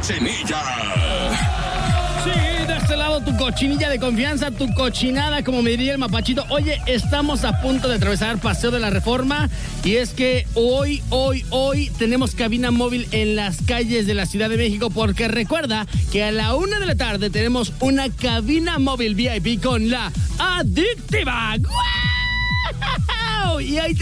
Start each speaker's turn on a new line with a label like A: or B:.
A: cochinilla.
B: Sí, de este lado tu cochinilla de confianza, tu cochinada, como me diría el mapachito. Oye, estamos a punto de atravesar Paseo de la Reforma y es que hoy tenemos cabina móvil en las calles de la Ciudad de México, porque recuerda que a la 1 de la tarde tenemos una cabina móvil VIP con la Adictiva. ¡Guau! Y ahí